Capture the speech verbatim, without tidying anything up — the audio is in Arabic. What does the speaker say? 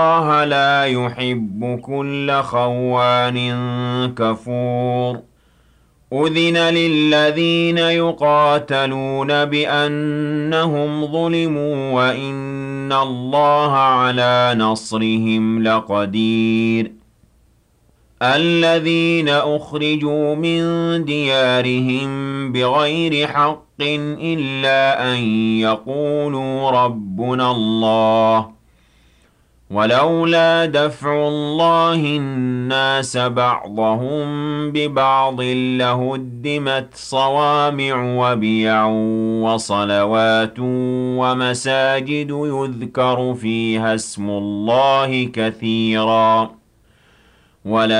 الله لا يحب كل خوان كفور أذن للذين يقاتلون بأنهم ظلموا وإن الله على نصرهم لقدير الذين أخرجوا من ديارهم بغير حق إلا أن يقولوا ربنا الله ولولا دفع الله الناس بعضهم ببعض لهدمت صوامع وبيع وصلوات ومساجد يذكر فيها اسم الله كثيرا ولا